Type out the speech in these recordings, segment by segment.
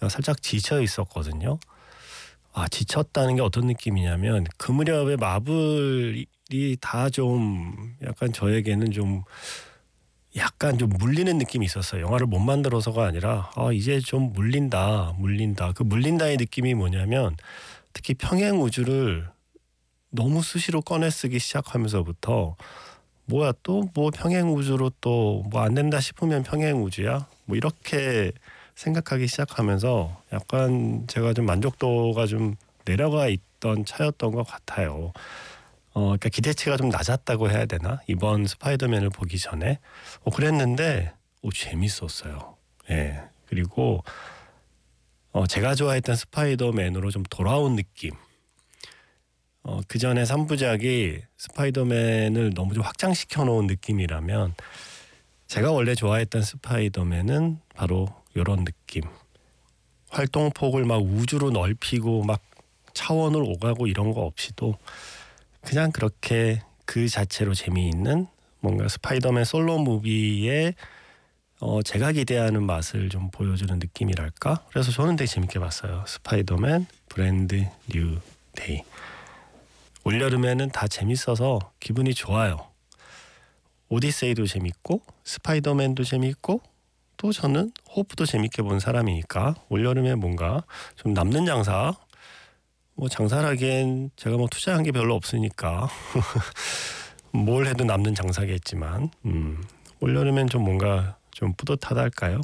살짝 지쳐 있었거든요. 지쳤다는 게 어떤 느낌이냐면 그 무렵에 마블이 다 좀 약간 저에게는 좀 약간 좀 물리는 느낌이 있었어요. 영화를 못 만들어서가 아니라 이제 좀 물린다. 그 물린다의 느낌이 뭐냐면 특히 평행 우주를 너무 수시로 꺼내 쓰기 시작하면서부터 뭐야 또 뭐 평행 우주로 또 뭐 안 된다 싶으면 평행 우주야? 뭐 이렇게 생각하기 시작하면서 약간 제가 좀 만족도가 좀 내려가 있던 차였던 것 같아요. 그러니까 기대치가 좀 낮았다고 해야 되나? 이번 스파이더맨을 보기 전에 그랬는데 재밌었어요. 예. 그리고 제가 좋아했던 스파이더맨으로 좀 돌아온 느낌. 그 전에 3부작이 스파이더맨을 너무 좀 확장시켜 놓은 느낌이라면 제가 원래 좋아했던 스파이더맨은 바로 이런 느낌. 활동폭을 막 우주로 넓히고 막 차원을 오가고 이런 거 없이도 그냥 그렇게 그 자체로 재미있는 뭔가 스파이더맨 솔로 무비의 제가 기대하는 맛을 좀 보여주는 느낌이랄까? 그래서 저는 되게 재밌게 봤어요. 스파이더맨 브랜드 뉴 데이. 올여름에는 다 재밌어서 기분이 좋아요. 오디세이도 재밌고 스파이더맨도 재밌고 또 저는 호프도 재밌게 본 사람이니까 올여름에 뭔가 좀 남는 장사, 뭐 장사라기엔 제가 뭐 투자한 게 별로 없으니까 뭘 해도 남는 장사겠지만 올여름엔 좀 뭔가 좀 뿌듯하다 할까요?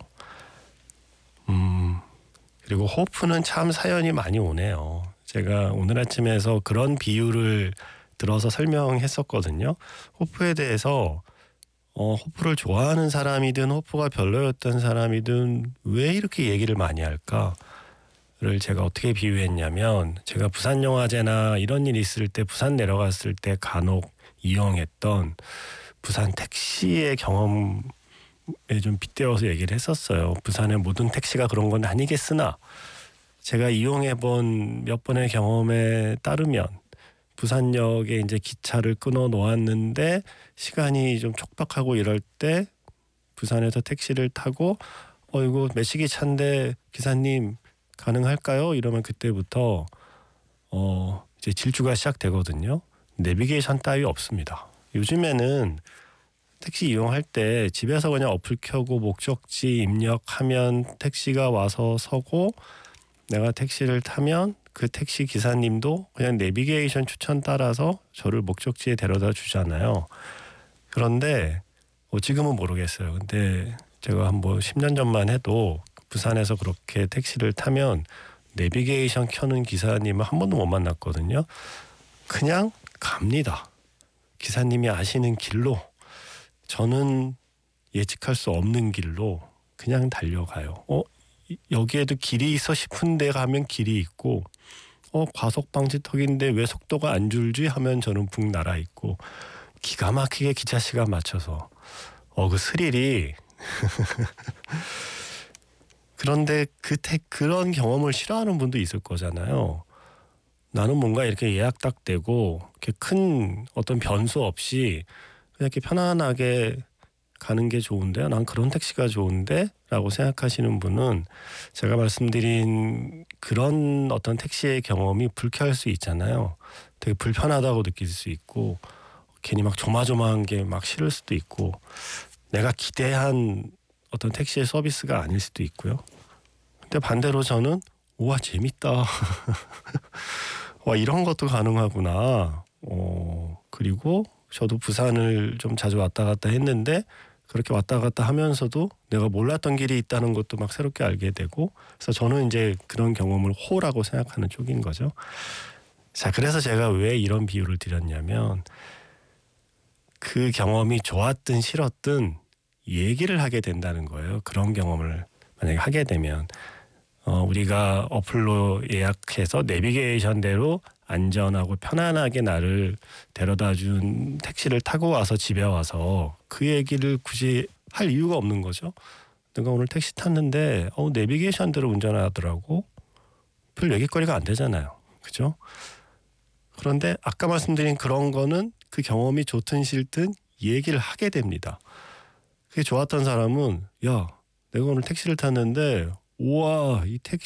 그리고 호프는 참 사연이 많이 오네요. 제가 오늘 아침에서 그런 비유를 들어서 설명했었거든요. 호프에 대해서 호프를 좋아하는 사람이든 호프가 별로였던 사람이든 왜 이렇게 얘기를 많이 할까를 제가 어떻게 비유했냐면 제가 부산영화제나 이런 일 있을 때 부산 내려갔을 때 간혹 이용했던 부산 택시의 경험에 좀 빗대어서 얘기를 했었어요. 부산의 모든 택시가 그런 건 아니겠으나 제가 이용해본 몇 번의 경험에 따르면 부산역에 이제 기차를 끊어 놓았는데 시간이 좀 촉박하고 이럴 때 부산에서 택시를 타고 이거 몇 시기 차인데 기사님 가능할까요? 이러면 그때부터 이제 질주가 시작되거든요. 내비게이션 따위 없습니다. 요즘에는 택시 이용할 때 집에서 그냥 어플 켜고 목적지 입력하면 택시가 와서 서고 내가 택시를 타면 그 택시 기사님도 그냥 내비게이션 추천 따라서 저를 목적지에 데려다 주잖아요. 그런데 지금은 모르겠어요. 근데 제가 한 뭐 10년 전만 해도 부산에서 그렇게 택시를 타면 내비게이션 켜는 기사님을 한 번도 못 만났거든요. 그냥 갑니다. 기사님이 아시는 길로 저는 예측할 수 없는 길로 그냥 달려가요. 여기에도 길이 있어 싶은데 가면 길이 있고 과속 방지턱인데 왜 속도가 안 줄지 하면 저는 붕 날아 있고 기가 막히게 기차 시간 맞춰서 그 스릴이 그런데 그런 경험을 싫어하는 분도 있을 거잖아요. 나는 뭔가 이렇게 예약 딱 되고 이렇게 큰 어떤 변수 없이 그냥 이렇게 편안하게 가는 게 좋은데요. 난 그런 택시가 좋은데 라고 생각하시는 분은 제가 말씀드린 그런 어떤 택시의 경험이 불쾌할 수 있잖아요. 되게 불편하다고 느낄 수 있고 괜히 막 조마조마한 게 막 싫을 수도 있고 내가 기대한 어떤 택시의 서비스가 아닐 수도 있고요. 근데 반대로 저는 우와 재밌다. 와 이런 것도 가능하구나. 그리고 저도 부산을 좀 자주 왔다 갔다 했는데 그렇게 왔다 갔다 하면서도 내가 몰랐던 길이 있다는 것도 막 새롭게 알게 되고 그래서 저는 이제 그런 경험을 호라고 생각하는 쪽인 거죠. 자, 그래서 제가 왜 이런 비유를 드렸냐면 그 경험이 좋았든 싫었든 얘기를 하게 된다는 거예요. 그런 경험을 만약에 하게 되면 우리가 어플로 예약해서 내비게이션대로 안전하고 편안하게 나를 데려다준 택시를 타고 와서 집에 와서 그 얘기를 굳이 할 이유가 없는 거죠. 내가 오늘 택시 탔는데 내비게이션대로 운전하더라고. 별 얘기거리가 안 되잖아요. 그죠? 그런데 아까 말씀드린 그런 거는 그 경험이 좋든 싫든 얘기를 하게 됩니다. 그게 좋았던 사람은 야 내가 오늘 택시를 탔는데 우와 이 택시